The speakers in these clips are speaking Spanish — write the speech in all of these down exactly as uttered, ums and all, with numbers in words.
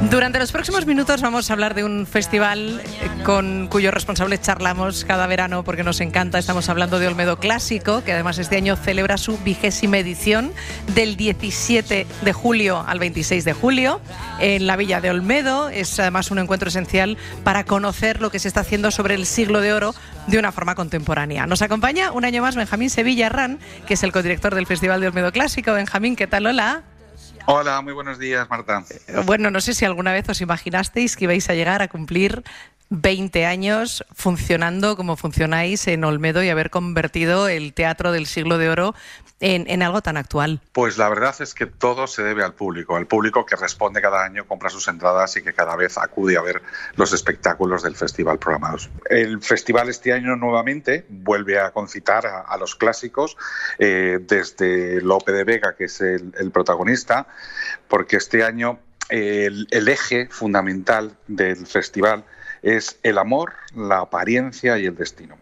Durante los próximos minutos vamos a hablar de un festival con cuyos responsables charlamos cada verano porque nos encanta. Estamos hablando de Olmedo Clásico, que además este año celebra su vigésima edición del diecisiete de julio al veintiséis de julio en la Villa de Olmedo. Es además un encuentro esencial para conocer lo que se está haciendo sobre el siglo de oro de una forma contemporánea. Nos acompaña un año más Benjamín Sevilla Herrán, que es el codirector del Festival de Olmedo Clásico. Benjamín, ¿qué tal? Hola. Hola, muy buenos días, Marta. Bueno, no sé si alguna vez os imaginasteis que ibais a llegar a cumplir veinte años funcionando como funcionáis en Olmedo y haber convertido el Teatro del Siglo de Oro en, en algo tan actual. Pues la verdad es que todo se debe al público, al público que responde cada año, compra sus entradas y que cada vez acude a ver los espectáculos del festival programados. El festival este año nuevamente vuelve a concitar a, a los clásicos, eh, desde Lope de Vega, que es el, el protagonista, porque este año eh, el, el eje fundamental del festival es el amor, la apariencia y el destino.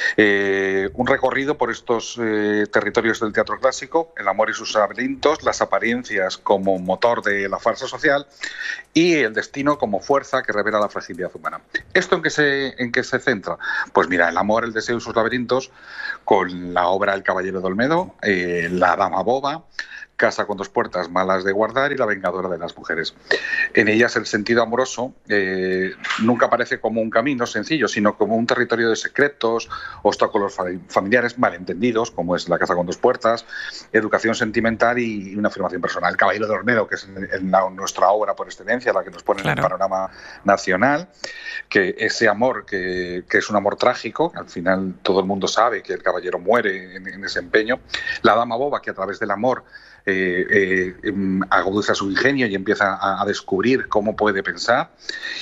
Eh, un recorrido por estos eh, territorios del teatro clásico, el amor y sus laberintos, las apariencias como motor de la farsa social y el destino como fuerza que revela la fragilidad humana. ¿Esto en qué se, en qué se centra? Pues mira, el amor, el deseo y sus laberintos con la obra El Caballero de Olmedo, eh, La Dama Boba, Casa con dos puertas, Malas de guardar y La vengadora de las mujeres. En ellas el sentido amoroso eh, nunca aparece como un camino sencillo, sino como un territorio de secretos, obstáculos familiares, malentendidos, como es La casa con dos puertas, educación sentimental y una afirmación personal. El Caballero de Olmedo, que es en la, nuestra obra por excelencia, la que nos pone claro en el panorama nacional, que ese amor, que, que es un amor trágico, al final todo el mundo sabe que el caballero muere en, en ese empeño. La Dama Boba, que a través del amor Eh, eh, agudiza su ingenio y empieza a, a descubrir cómo puede pensar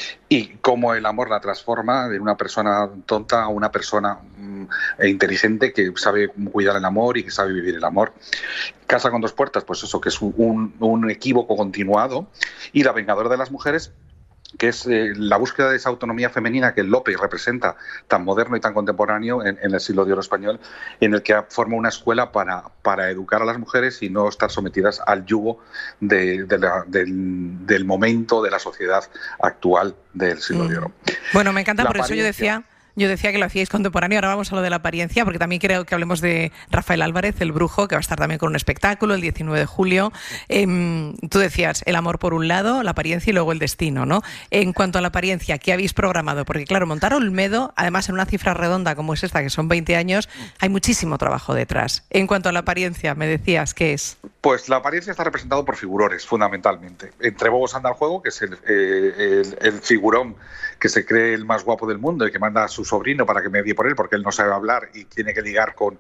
y cómo el amor la transforma de una persona tonta a una persona mm, inteligente que sabe cuidar el amor y que sabe vivir el amor. Casa con dos puertas, pues eso, que es un, un equívoco continuado, y La vengadora de las mujeres, que es eh, la búsqueda de esa autonomía femenina que Lope representa tan moderno y tan contemporáneo en, en el siglo de oro español, en el que forma una escuela para, para educar a las mujeres y no estar sometidas al yugo de, de la, del, del momento de la sociedad actual del siglo mm. de oro. Bueno, me encanta, la por eso yo decía... Yo decía que lo hacíais contemporáneo, ahora vamos a lo de la apariencia, porque también creo que hablemos de Rafael Álvarez, el brujo, que va a estar también con un espectáculo el diecinueve de julio. Eh, tú decías el amor por un lado, la apariencia y luego el destino, ¿no? En cuanto a la apariencia, ¿qué habéis programado? Porque claro, montar Olmedo, además en una cifra redonda como es esta, que son veinte años, hay muchísimo trabajo detrás. En cuanto a la apariencia, me decías, ¿qué es? Pues la apariencia está representada por figurores, fundamentalmente. Entre Bobos anda el juego, que es el, eh, el, el figurón que se cree el más guapo del mundo y que manda a su sobrino para que medie por él, porque él no sabe hablar y tiene que ligar con,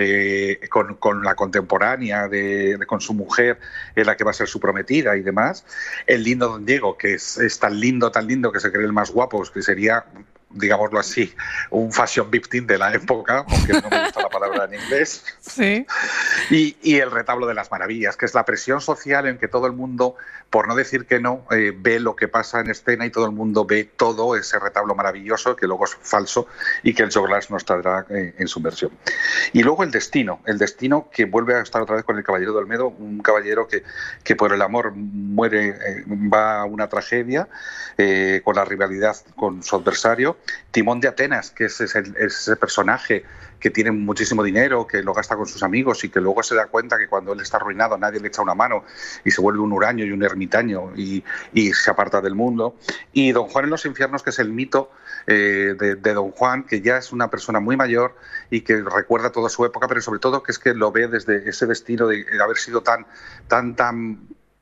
eh, con, con la contemporánea, de, de, con su mujer, en la que va a ser su prometida y demás. El lindo Don Diego, que es, es tan lindo, tan lindo, que se cree el más guapo, que sería, digámoslo así, un fashion victim de la época, aunque no me gusta la palabra en inglés. Sí. Y, y el retablo de las maravillas, que es la presión social en que todo el mundo, por no decir que no, eh, ve lo que pasa en escena y todo el mundo ve todo ese retablo maravilloso, que luego es falso y que el Joe Glass nos traerá eh, en su versión. Y luego el destino, el destino que vuelve a estar otra vez con el Caballero de Olmedo, un caballero que, que por el amor muere, eh, va a una tragedia, eh, con la rivalidad con su adversario. Timón de Atenas, que es ese, ese personaje que tiene muchísimo dinero, que lo gasta con sus amigos y que luego se da cuenta que cuando él está arruinado nadie le echa una mano y se vuelve un huraño y un ermitaño y, y se aparta del mundo. Y Don Juan en los infiernos, que es el mito eh, de, de Don Juan, que ya es una persona muy mayor y que recuerda toda su época, pero sobre todo que es que lo ve desde ese destino de haber sido tan, tan, tan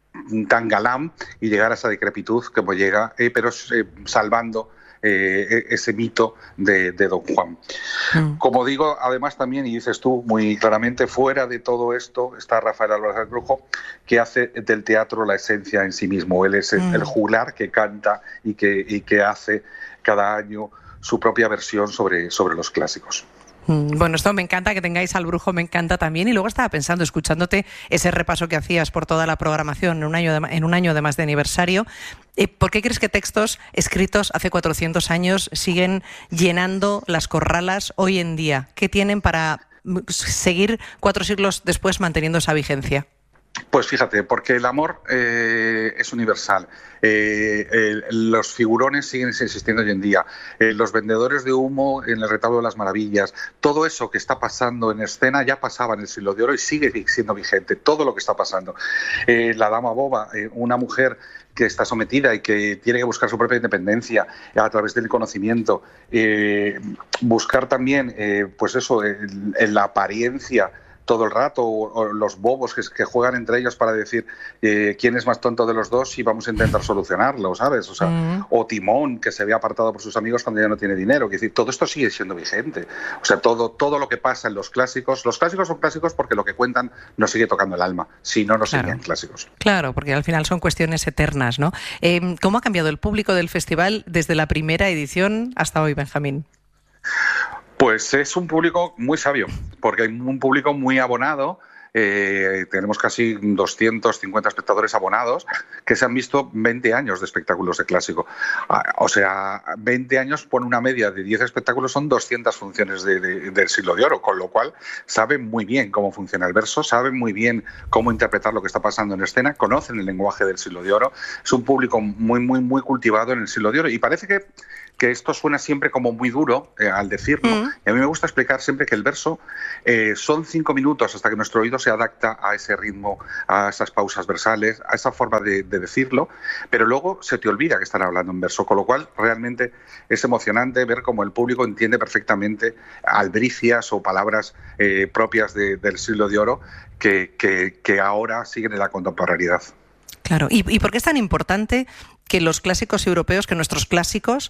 tan galán y llegar a esa decrepitud como llega, eh, pero eh, salvando Eh, ese mito de, de Don Juan. Mm. Como digo, además también, y dices tú muy claramente, fuera de todo esto está Rafael Álvarez el Brujo, que hace del teatro la esencia en sí mismo. Él es el, mm. el juglar que canta y que, y que hace cada año su propia versión sobre, sobre los clásicos. Bueno, esto me encanta, que tengáis al Brujo, me encanta también. Y luego estaba pensando, escuchándote ese repaso que hacías por toda la programación en un año de, en un año además de aniversario, eh, ¿por qué crees que textos escritos hace cuatrocientos años siguen llenando las corralas hoy en día? ¿Qué tienen para seguir cuatro siglos después manteniendo esa vigencia? Pues fíjate, porque el amor eh, es universal. Eh, eh, los figurones siguen existiendo hoy en día. Eh, los vendedores de humo en el retablo de las maravillas. Todo eso que está pasando en escena ya pasaba en el siglo de oro y sigue siendo vigente. Todo lo que está pasando. Eh, la dama boba, eh, una mujer que está sometida y que tiene que buscar su propia independencia a través del conocimiento. Eh, buscar también, eh, pues eso, en la apariencia todo el rato, o, o los bobos que, que juegan entre ellos para decir eh, quién es más tonto de los dos y vamos a intentar solucionarlo, ¿sabes? O sea, mm. o Timón, que se ve apartado por sus amigos cuando ya no tiene dinero. Es decir, todo esto sigue siendo vigente. O sea, todo, todo lo que pasa en los clásicos, los clásicos son clásicos porque lo que cuentan nos sigue tocando el alma, si no, no serían claro. clásicos. Claro, porque al final son cuestiones eternas, ¿no? Eh, ¿Cómo ha cambiado el público del festival desde la primera edición hasta hoy, Benjamín? Pues es un público muy sabio, porque hay un público muy abonado. Eh, tenemos casi doscientos cincuenta espectadores abonados que se han visto veinte años de espectáculos de clásico. O sea, veinte años por una media de diez espectáculos son doscientas funciones de, de, del siglo de oro, con lo cual saben muy bien cómo funciona el verso, saben muy bien cómo interpretar lo que está pasando en escena, conocen el lenguaje del siglo de oro. Es un público muy, muy, muy cultivado en el siglo de oro y parece que que esto suena siempre como muy duro eh, al decirlo. Mm. Y a mí me gusta explicar siempre que el verso eh, son cinco minutos hasta que nuestro oído se adapta a ese ritmo, a esas pausas versales, a esa forma de, de decirlo, pero luego se te olvida que están hablando en verso, con lo cual realmente es emocionante ver cómo el público entiende perfectamente albricias o palabras eh, propias de, del siglo de oro que, que, que ahora siguen en la contemporaneidad. Claro, ¿Y, ¿y por qué es tan importante que los clásicos europeos, que nuestros clásicos,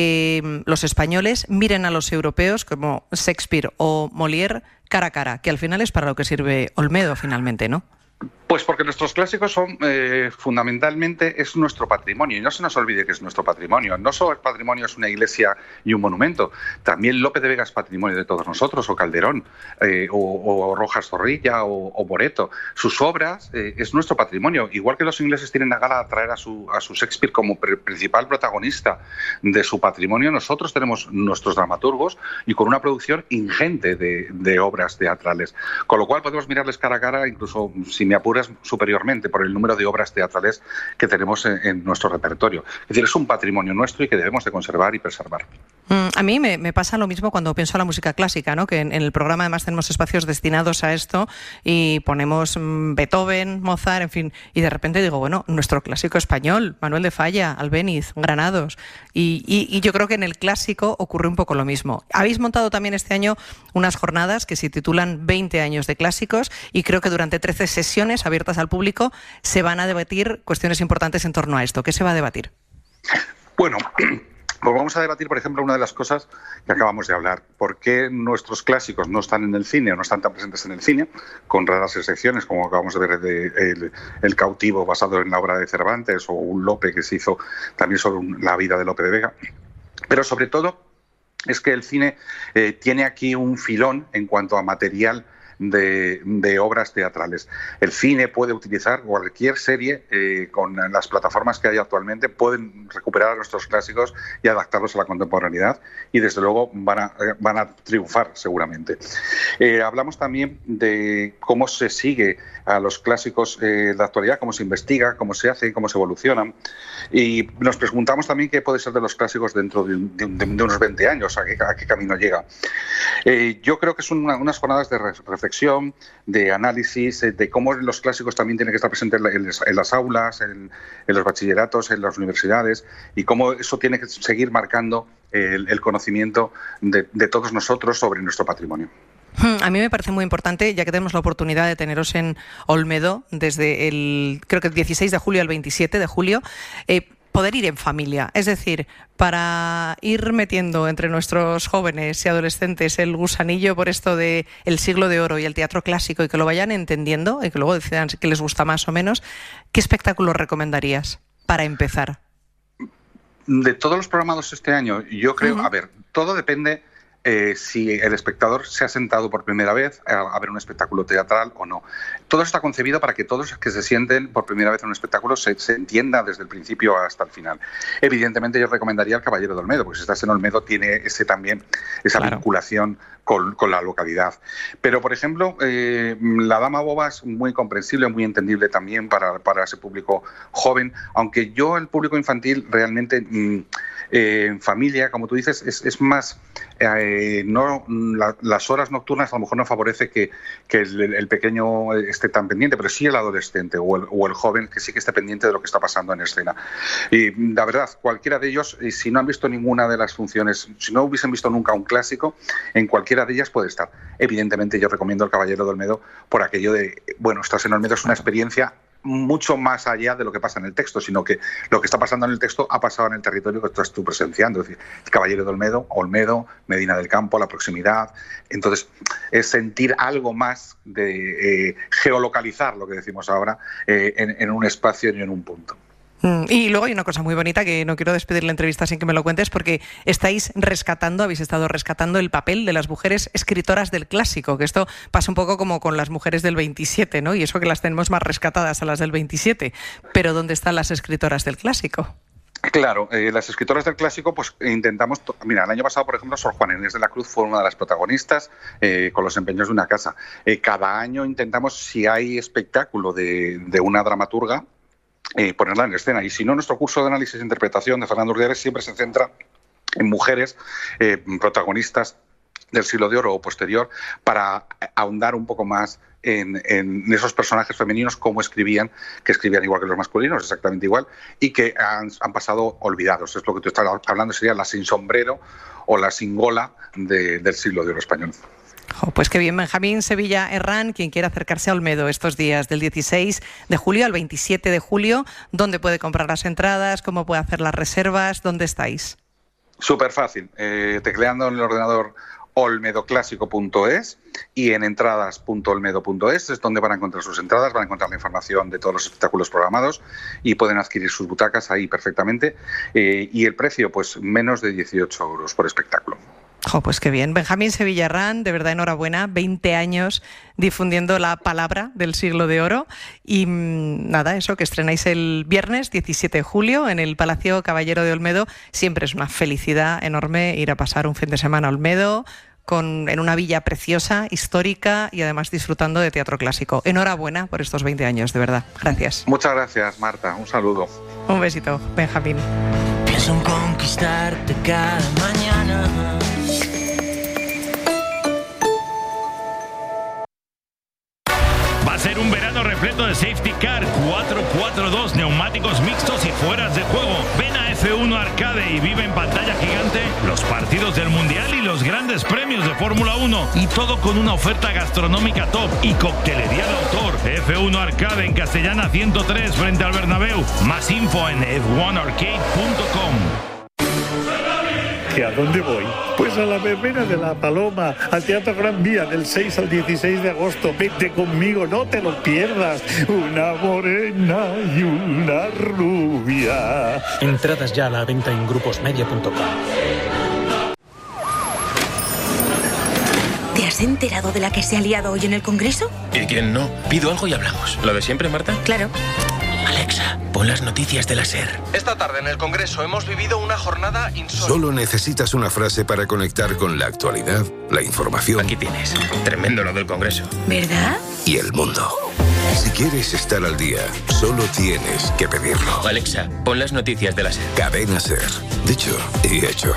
eh, los españoles, miren a los europeos como Shakespeare o Molière cara a cara, que al final es para lo que sirve Olmedo finalmente, ¿no? Pues porque nuestros clásicos son, eh, fundamentalmente, es nuestro patrimonio. Y no se nos olvide que es nuestro patrimonio. No solo el patrimonio es una iglesia y un monumento. También Lope de Vega es patrimonio de todos nosotros, o Calderón, eh, o, o Rojas Zorrilla, o, o Boreto. Sus obras eh, es nuestro patrimonio. Igual que los ingleses tienen a gala traer a su, a su Shakespeare como principal protagonista de su patrimonio, nosotros tenemos nuestros dramaturgos y con una producción ingente de, de obras teatrales. Con lo cual podemos mirarles cara a cara, incluso si me apuras, superiormente por el número de obras teatrales que tenemos en, en nuestro repertorio. Es decir, es un patrimonio nuestro y que debemos de conservar y preservar. Mm, a mí me, me pasa lo mismo cuando pienso en la música clásica, ¿no? Que en, en el programa además tenemos espacios destinados a esto y ponemos mm, Beethoven, Mozart, en fin, y de repente digo, bueno, nuestro clásico español, Manuel de Falla, Albéniz, Granados, y, y, y yo creo que en el clásico ocurre un poco lo mismo. Habéis montado también este año unas jornadas que se titulan veinte años de clásicos y creo que durante trece sesiones abiertas al público se van a debatir cuestiones importantes en torno a esto. ¿Qué se va a debatir? Bueno, pues vamos a debatir, por ejemplo, una de las cosas que acabamos de hablar. ¿Por qué nuestros clásicos no están en el cine o no están tan presentes en el cine? Con raras excepciones, como acabamos de ver de el, el Cautivo, basado en la obra de Cervantes, o un Lope que se hizo también sobre un, la vida de Lope de Vega. Pero sobre todo es que el cine eh, tiene aquí un filón en cuanto a material De, de obras teatrales. El cine puede utilizar cualquier serie eh, con las plataformas que hay actualmente, pueden recuperar a nuestros clásicos y adaptarlos a la contemporaneidad y desde luego van a, van a triunfar seguramente. Eh, hablamos también de cómo se sigue a los clásicos eh, de la actualidad, cómo se investiga, cómo se hace, cómo se evolucionan y nos preguntamos también qué puede ser de los clásicos dentro de, de, de unos veinte años, a qué, a qué camino llega. Eh, yo creo que son una, unas jornadas de reflexión, de análisis, de cómo los clásicos también tienen que estar presentes en las aulas, en, en los bachilleratos, en las universidades, y cómo eso tiene que seguir marcando el, el conocimiento de, de todos nosotros sobre nuestro patrimonio. A mí me parece muy importante, ya que tenemos la oportunidad de teneros en Olmedo desde el, creo que el dieciséis de julio al veintisiete de julio, eh, poder ir en familia, es decir, para ir metiendo entre nuestros jóvenes y adolescentes el gusanillo por esto de el siglo de oro y el teatro clásico y que lo vayan entendiendo y que luego decidan que les gusta más o menos, ¿qué espectáculo recomendarías para empezar? De todos los programados este año, yo creo, uh-huh. a ver, todo depende eh, si el espectador se ha sentado por primera vez a, a ver un espectáculo teatral o no. Todo está concebido para que todos los que se sienten por primera vez en un espectáculo se, se entienda desde el principio hasta el final. Evidentemente yo recomendaría El Caballero de Olmedo, porque si estás en Olmedo tiene ese también esa claro. vinculación con, con la localidad. Pero, por ejemplo, eh, La Dama Boba es muy comprensible, muy entendible también para, para ese público joven, aunque yo el público infantil realmente... Mmm, Eh, en familia, como tú dices, es, es más, eh, no la, las horas nocturnas a lo mejor no favorece que, que el, el pequeño esté tan pendiente, pero sí el adolescente o el, o el joven que sí que esté pendiente de lo que está pasando en escena. Y la verdad, cualquiera de ellos, si no han visto ninguna de las funciones, si no hubiesen visto nunca un clásico, en cualquiera de ellas puede estar. Evidentemente yo recomiendo El Caballero de Olmedo por aquello de, bueno, estás en Olmedo, es una experiencia mucho más allá de lo que pasa en el texto, sino que lo que está pasando en el texto ha pasado en el territorio que estás tú presenciando. Es decir, el Caballero de Olmedo, Olmedo, Medina del Campo, la proximidad. Entonces, es sentir algo más de eh, geolocalizar, lo que decimos ahora, eh, en, en un espacio y en un punto. Y luego hay una cosa muy bonita que no quiero despedir la entrevista sin que me lo cuentes, porque estáis rescatando, habéis estado rescatando el papel de las mujeres escritoras del clásico, que esto pasa un poco como con las mujeres del veintisiete, ¿no? Y eso que las tenemos más rescatadas a las del veintisiete. Pero ¿dónde están las escritoras del clásico? Claro, eh, las escritoras del clásico, pues intentamos... Mira, el año pasado, por ejemplo, Sor Juana Inés de la Cruz fue una de las protagonistas eh, con Los empeños de una casa. Eh, cada año intentamos, si hay espectáculo de, de una dramaturga, Eh, ponerla en escena. Y si no, nuestro curso de análisis e interpretación de Fernando Urdiales siempre se centra en mujeres eh, protagonistas del siglo de oro o posterior para ahondar un poco más en, en esos personajes femeninos, cómo escribían, que escribían igual que los masculinos, exactamente igual, y que han, han pasado olvidados. Es lo que tú estás hablando, sería la sin sombrero o la sin gola de, del siglo de oro español. Oh, pues qué bien. Benjamín Sevilla Herrán, quien quiera acercarse a Olmedo estos días del dieciséis de julio al veintisiete de julio, ¿dónde puede comprar las entradas? ¿Cómo puede hacer las reservas? ¿Dónde estáis? Súper fácil, eh, tecleando en el ordenador olmedoclásico punto es y en entradas punto olmedo punto es es donde van a encontrar sus entradas, van a encontrar la información de todos los espectáculos programados y pueden adquirir sus butacas ahí perfectamente. Eh, y el precio, pues menos de dieciocho euros por espectáculo. Oh, pues qué bien. Benjamín Sevilla Herrán, de verdad enhorabuena, veinte años difundiendo la palabra del siglo de oro y mmm, nada, eso, que estrenáis el viernes diecisiete de julio en el Palacio Caballero de Olmedo. Siempre es una felicidad enorme ir a pasar un fin de semana a Olmedo, con, en una villa preciosa, histórica y además disfrutando de teatro clásico. Enhorabuena por estos veinte años, de verdad. Gracias. Muchas gracias, Marta. Un saludo. Un besito, Benjamín. Pienso en conquistarte cada mañana. Va a ser un verano repleto de safety car, cuatro cuatro dos, neumáticos mixtos y fueras de juego. Ven a F uno Arcade y vive en pantalla gigante los partidos del Mundial y los grandes premios de Fórmula uno. Y todo con una oferta gastronómica top y coctelería de autor. F uno Arcade en Castellana ciento tres frente al Bernabéu. Más info en F uno arcade punto com. ¿A dónde voy? Pues a la verbena de La Paloma, al Teatro Gran Vía, del seis al dieciséis de agosto. Vete conmigo, no te lo pierdas. Una morena y una rubia. Entradas ya a la venta en gruposmedia punto com. ¿Te has enterado de la que se ha liado hoy en el Congreso? ¿Y quién no? Pido algo y hablamos. ¿Lo de siempre, Marta? Claro. Alexa, pon las noticias de la SER. Esta tarde en el Congreso hemos vivido una jornada insólita. Solo necesitas una frase para conectar con la actualidad, la información. Aquí tienes. Tremendo lo del Congreso. ¿Verdad? Y el mundo. Si quieres estar al día, solo tienes que pedirlo. Alexa, pon las noticias de la SER. Cadena SER. Dicho y hecho.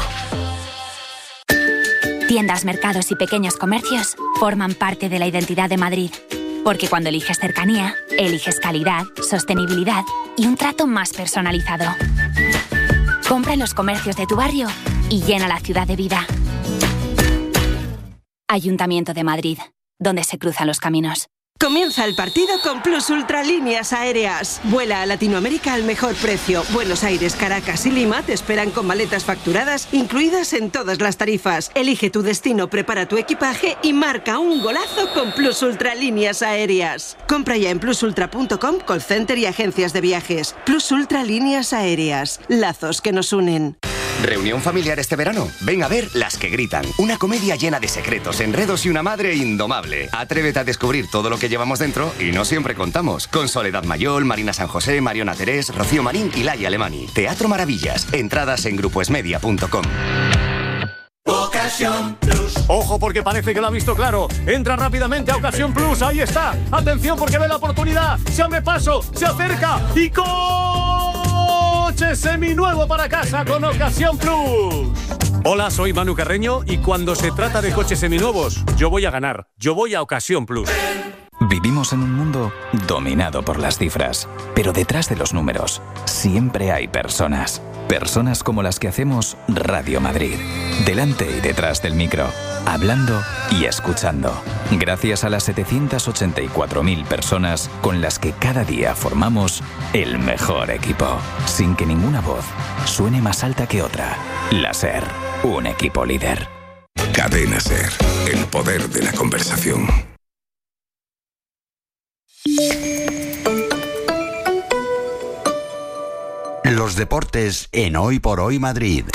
Tiendas, mercados y pequeños comercios forman parte de la identidad de Madrid. Porque cuando eliges cercanía, eliges calidad, sostenibilidad y un trato más personalizado. Compra en los comercios de tu barrio y llena la ciudad de vida. Ayuntamiento de Madrid, donde se cruzan los caminos. Comienza el partido con Plus Ultra Líneas Aéreas. Vuela a Latinoamérica al mejor precio. Buenos Aires, Caracas y Lima te esperan con maletas facturadas incluidas en todas las tarifas. Elige tu destino, prepara tu equipaje y marca un golazo con Plus Ultra Líneas Aéreas. Compra ya en plus ultra punto com, call center y agencias de viajes. Plus Ultra Líneas Aéreas. Lazos que nos unen. ¿Reunión familiar este verano? Ven a ver Las que gritan. Una comedia llena de secretos, enredos y una madre indomable. Atrévete a descubrir todo lo que llevamos dentro y no siempre contamos. Con Soledad Mayol, Marina San José, Mariona Terés, Rocío Marín y Laia Alemani. Teatro Maravillas. Entradas en grupoesmedia punto com. Ocasión Plus. Ojo, porque parece que lo ha visto claro. Entra rápidamente a Ocasión Plus. Ahí está. Atención, porque ve la oportunidad. Se abre paso, se acerca y coche seminuevo para casa con Ocasión Plus. Hola, soy Manu Carreño y cuando se trata de coches seminuevos, yo voy a ganar. Yo voy a Ocasión Plus. Vivimos en un mundo dominado por las cifras, pero detrás de los números siempre hay personas. Personas como las que hacemos Radio Madrid. Delante y detrás del micro, hablando y escuchando. Gracias a las setecientas ochenta y cuatro mil personas con las que cada día formamos el mejor equipo. Sin que ninguna voz suene más alta que otra. La SER, un equipo líder. Cadena SER, el poder de la conversación. Los deportes en Hoy por Hoy Madrid.